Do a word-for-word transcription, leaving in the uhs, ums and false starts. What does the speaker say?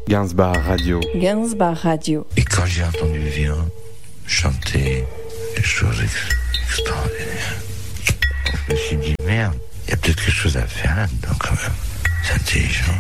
Gainsbar Radio. Gainsbar Radio. Et quand j'ai entendu le violon chanter des choses ex- extraordinaires, je me suis dit, merde, il y a peut-être quelque chose à faire là-dedans quand même. C'est intelligent.